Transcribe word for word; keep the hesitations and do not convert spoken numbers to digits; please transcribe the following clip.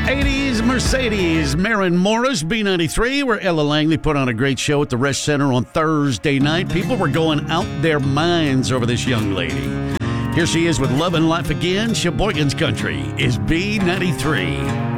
eighties Mercedes, Maren Morris, B ninety-three, where Ella Langley put on a great show at the Resch Center on Thursday night. People were going out their minds over this young lady. Here she is with Love and Life Again. Sheboygan's Country is B ninety-three.